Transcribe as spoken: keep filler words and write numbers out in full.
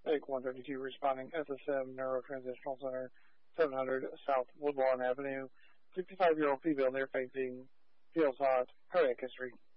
Take one thirty-two responding S S M Neurotransitional Center, seven hundred South Woodlawn Avenue. sixty-five-year-old female near fainting. Feels hot. Cardiac history.